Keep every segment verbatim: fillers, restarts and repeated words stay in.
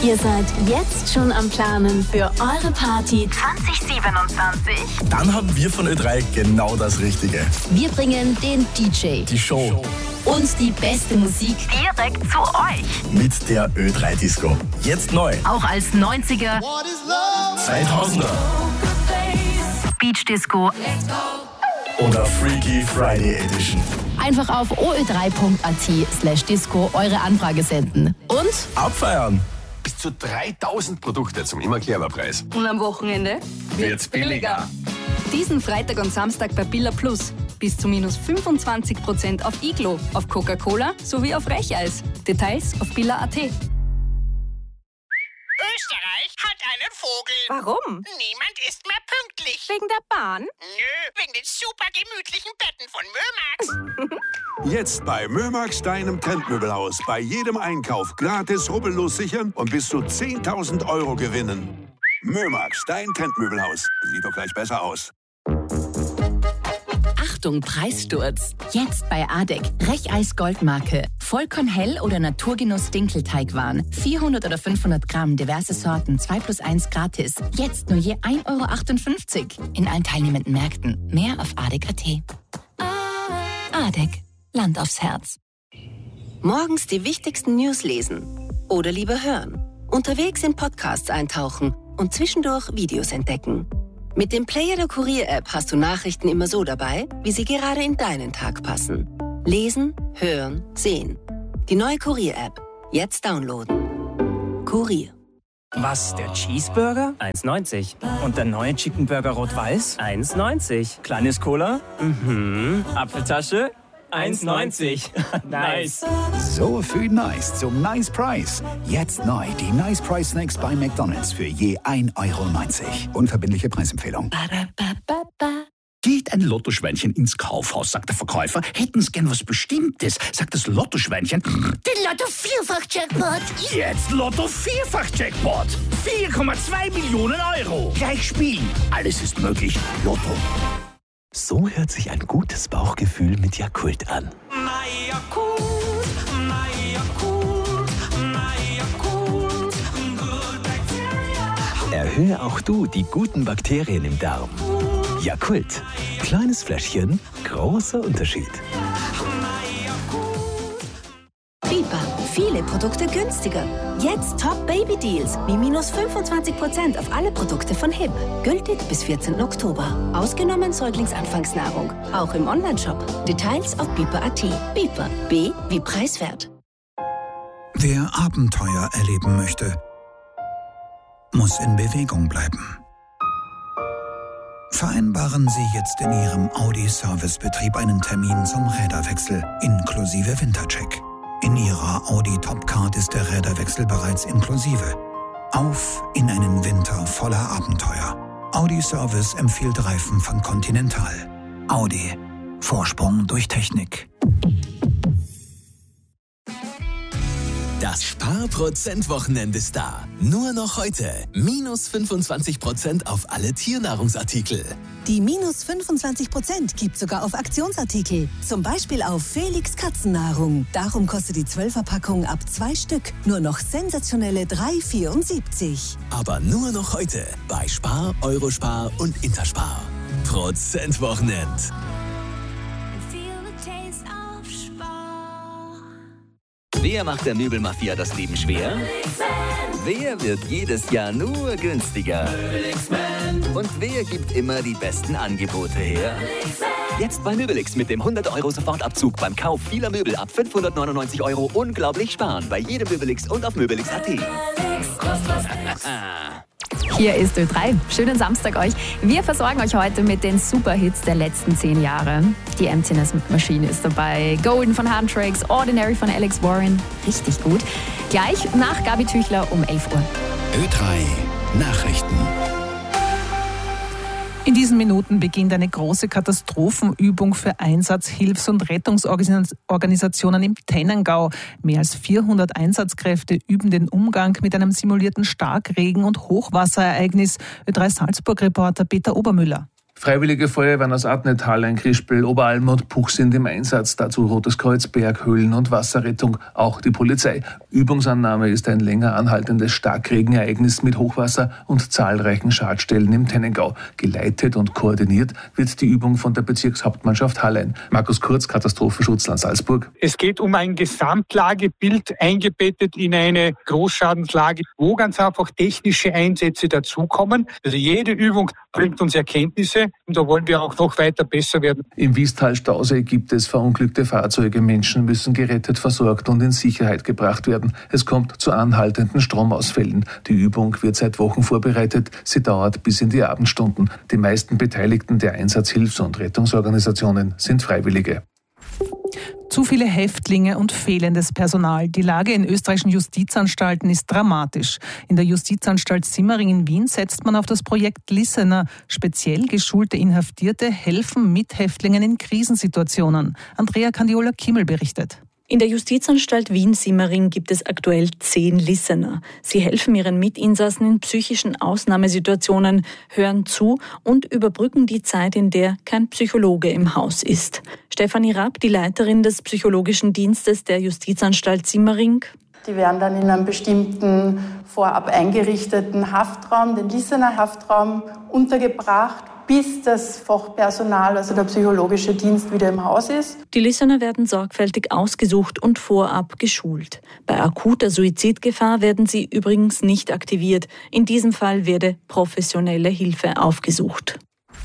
Ihr seid jetzt schon am Planen für eure Party zwanzig siebenundzwanzig? Dann haben wir von Ö drei genau das Richtige. Wir bringen den D J, die Show und die beste Musik direkt zu euch. Mit der Ö drei Disco. Jetzt neu. Auch als neunziger, zweitausender Beach Disco oder Freaky Friday Edition. Einfach auf o ö drei punkt a t slash disco eure Anfrage senden. Und abfeiern. Bis zu dreitausend Produkte zum Immer-Clever-Preis. Und am Wochenende wird's billiger. Diesen Freitag und Samstag bei Billa Plus. Bis zu minus fünfundzwanzig Prozent auf Iglo, auf Coca-Cola sowie auf Recheis. Details auf billa punkt a t. Österreich hat einen Vogel. Warum? Niemand ist mehr pünktlich. Wegen der Bahn? Nö, wegen den super gemütlichen Betten von Mömax. Jetzt bei Mömax, deinem Trendmöbelhaus. Bei jedem Einkauf gratis rubbellos sichern und bis zu zehntausend Euro gewinnen. Mömax, dein Trendmöbelhaus. Sieht doch gleich besser aus. Achtung, Preissturz. Jetzt bei Adek. Recheis Goldmarke. Vollkornhell oder Naturgenuss Dinkelteigwaren. vierhundert oder fünfhundert Gramm, diverse Sorten, zwei plus eins gratis. Jetzt nur je ein Euro achtundfünfzig. In allen teilnehmenden Märkten. Mehr auf adek punkt a t. Adek. Land aufs Herz. Morgens die wichtigsten News lesen. Oder lieber hören. Unterwegs in Podcasts eintauchen und zwischendurch Videos entdecken. Mit dem Player der Kurier-App hast du Nachrichten immer so dabei, wie sie gerade in deinen Tag passen. Lesen, hören, sehen. Die neue Kurier-App. Jetzt downloaden. Kurier. Was, der Cheeseburger? eins neunzig. Und der neue Chicken Burger Rot-Weiß? eins neunzig. Kleines Cola? Mhm. Apfeltasche? eins neunzig. Nice. So viel Nice zum Nice Price. Jetzt neu die Nice Price Snacks bei McDonald's für je ein Euro neunzig. Unverbindliche Preisempfehlung. Geht ein Lottoschweinchen ins Kaufhaus, sagt der Verkäufer. Hätten Sie gern was Bestimmtes, sagt das Lottoschweinchen. Den Lotto-Vierfach-Jackpot. Jetzt Lotto-Vierfach-Jackpot. vier Komma zwei Millionen Euro. Gleich spielen. Alles ist möglich. Lotto. So hört sich ein gutes Bauchgefühl mit Yakult an. Yakult, Yakult, Yakult, good bacteria. Erhöhe auch du die guten Bakterien im Darm. Yakult. Kleines Fläschchen, großer Unterschied. Bipa. Viele Produkte günstiger. Jetzt Top-Baby-Deals wie minus fünfundzwanzig Prozent auf alle Produkte von H I P. Gültig bis vierzehnten Oktober. Ausgenommen Säuglingsanfangsnahrung. Auch im Onlineshop. Details auf bipa punkt a t. Bipa. B wie preiswert. Wer Abenteuer erleben möchte, muss in Bewegung bleiben. Vereinbaren Sie jetzt in Ihrem Audi-Servicebetrieb einen Termin zum Räderwechsel inklusive Wintercheck. In Ihrer Audi Topcard ist der Räderwechsel bereits inklusive. Auf in einen Winter voller Abenteuer. Audi Service empfiehlt Reifen von Continental. Audi. Vorsprung durch Technik. Das Sparprozent-Wochenende ist da. Nur noch heute. Minus fünfundzwanzig Prozent auf alle Tiernahrungsartikel. Die minus fünfundzwanzig Prozent gibt sogar auf Aktionsartikel. Zum Beispiel auf Felix Katzennahrung. Darum kostet die zwölfer-Packung ab zwei Stück nur noch sensationelle drei Euro vierundsiebzig. Aber nur noch heute bei Spar, Eurospar und Interspar. Prozent-Wochenend. Wer macht der Möbelmafia das Leben schwer? Wer wird jedes Jahr nur günstiger? Und wer gibt immer die besten Angebote her? Jetzt bei Möbelix mit dem hundert Euro Sofortabzug beim Kauf vieler Möbel ab fünfhundertneunundneunzig Euro unglaublich sparen bei jedem Möbelix und auf möbelix punkt a t. Hier ist Ö drei. Schönen Samstag euch. Wir versorgen euch heute mit den Superhits der letzten zehn Jahre. Die Emptiness Machine ist dabei, Golden von Huntrix, Ordinary von Alex Warren. Richtig gut. Gleich nach Gabi Tüchler um elf Uhr. Ö drei Nachrichten. In diesen Minuten beginnt eine große Katastrophenübung für Einsatz-, Hilfs- und Rettungsorganisationen im Tennengau. Mehr als vierhundert Einsatzkräfte üben den Umgang mit einem simulierten Starkregen- und Hochwasserereignis. Ö drei Salzburg-Reporter Peter Obermüller. Freiwillige Feuerwehren aus Adnet, Hallein, Krispel, Oberalm und Puch sind im Einsatz. Dazu Rotes Kreuz, Berg, Höhlen- und Wasserrettung, auch die Polizei. Übungsannahme ist ein länger anhaltendes Starkregenereignis mit Hochwasser und zahlreichen Schadstellen im Tennengau. Geleitet und koordiniert wird die Übung von der Bezirkshauptmannschaft Hallein. Markus Kurz, Katastrophenschutzland Salzburg. Es geht um ein Gesamtlagebild, eingebettet in eine Großschadenslage, wo ganz einfach technische Einsätze dazukommen. Also jede Übung bringt uns Erkenntnisse und da wollen wir auch noch weiter besser werden. Im Wiestal-Stausee gibt es verunglückte Fahrzeuge. Menschen müssen gerettet, versorgt und in Sicherheit gebracht werden. Es kommt zu anhaltenden Stromausfällen. Die Übung wird seit Wochen vorbereitet. Sie dauert bis in die Abendstunden. Die meisten Beteiligten der Einsatzhilfs- und Rettungsorganisationen sind Freiwillige. Zu viele Häftlinge und fehlendes Personal. Die Lage in österreichischen Justizanstalten ist dramatisch. In der Justizanstalt Simmering in Wien setzt man auf das Projekt Listener. Speziell geschulte Inhaftierte helfen Mithäftlingen in Krisensituationen. Andrea Candiola-Kimmel berichtet. In der Justizanstalt Wien-Simmering gibt es aktuell zehn Listener. Sie helfen ihren Mitinsassen in psychischen Ausnahmesituationen, hören zu und überbrücken die Zeit, in der kein Psychologe im Haus ist. Stefanie Rapp, die Leiterin des psychologischen Dienstes der Justizanstalt Simmering. Die werden dann in einem bestimmten vorab eingerichteten Haftraum, den Listener-Haftraum, untergebracht, bis das Fachpersonal, also der psychologische Dienst, wieder im Haus ist. Die Listener werden sorgfältig ausgesucht und vorab geschult. Bei akuter Suizidgefahr werden sie übrigens nicht aktiviert. In diesem Fall werde professionelle Hilfe aufgesucht.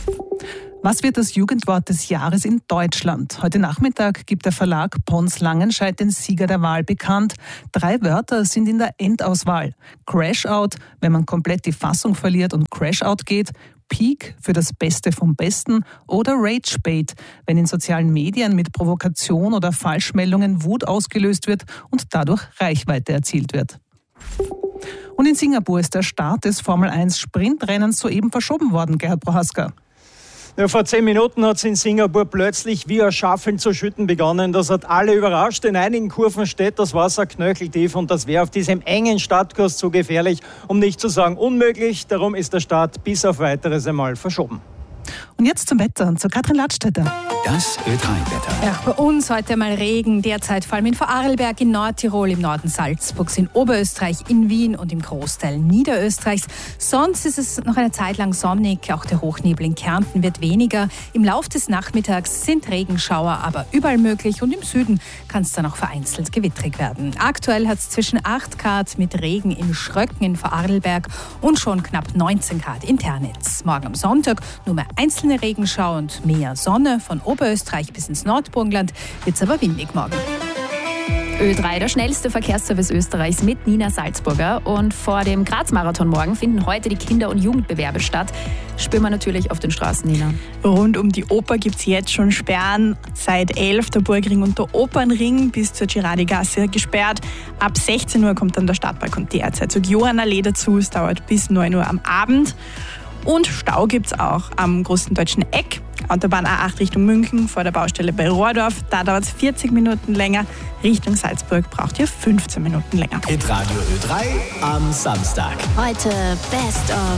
Was wird das Jugendwort des Jahres in Deutschland? Heute Nachmittag gibt der Verlag Pons Langenscheidt den Sieger der Wahl bekannt. Drei Wörter sind in der Endauswahl. Crash-out, wenn man komplett die Fassung verliert und Crash-out geht. Peak für das Beste vom Besten oder Rage-Bait, wenn in sozialen Medien mit Provokation oder Falschmeldungen Wut ausgelöst wird und dadurch Reichweite erzielt wird. Und in Singapur ist der Start des Formel eins Sprintrennens soeben verschoben worden, Gerhard Prohaska. Ja, vor zehn Minuten hat es in Singapur plötzlich wie ein Schaffeln zu schütten begonnen. Das hat alle überrascht. In einigen Kurven steht das Wasser knöcheltief und das wäre auf diesem engen Startkurs zu gefährlich, um nicht zu sagen unmöglich. Darum ist der Start bis auf Weiteres einmal verschoben. Und jetzt zum Wetter und zu Katrin Ladstätter. Das Ö drei Wetter. Ja, bei uns heute mal Regen, derzeit vor allem in Vorarlberg, in Nordtirol, im Norden Salzburgs, in Oberösterreich, in Wien und im Großteil Niederösterreichs. Sonst ist es noch eine Zeit lang sonnig, auch der Hochnebel in Kärnten wird weniger. Im Laufe des Nachmittags sind Regenschauer aber überall möglich und im Süden kann es dann auch vereinzelt gewittrig werden. Aktuell hat es zwischen acht Grad mit Regen in Schröcken in Vorarlberg und schon knapp neunzehn Grad in Ternitz. Morgen am Sonntag nur mehr einzelne Regenschauer und mehr Sonne. Von Oberösterreich bis ins Nordburgenland wird es aber windig morgen. Ö drei, der schnellste Verkehrsservice Österreichs mit Nina Salzburger. Und vor dem Graz-Marathon morgen finden heute die Kinder- und Jugendbewerbe statt. Spüren wir natürlich auf den Straßen, Nina. Rund um die Oper gibt es jetzt schon Sperren. Seit elf der Burgring und der Opernring bis zur Girardi-Gasse gesperrt. Ab sechzehn Uhr kommt dann der Stadtpark derzeit zur Johannallee dazu. Es dauert bis neun Uhr am Abend. Und Stau gibt es auch am Großen Deutschen Eck. Autobahn A acht Richtung München vor der Baustelle bei Rohrdorf. Da dauert es vierzig Minuten länger. Richtung Salzburg braucht ihr fünfzehn Minuten länger. Hitradio Ö drei am Samstag. Heute Best of